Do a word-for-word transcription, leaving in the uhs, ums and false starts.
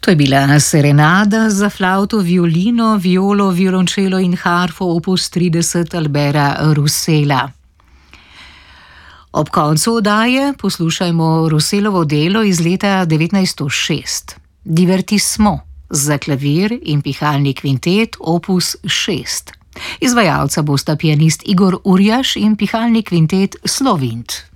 To je bila serenada za flavto, violino, violo, violončelo in harfo opus trideset Albera Roussela. Ob koncu oddaje poslušajmo Rousselovo delo iz leta devetnajststo šest. Divertissement za klavir in pihalni kvintet opus šest. Izvajalca bosta pianist Igor Urjaš in pihalni kvintet Slovint.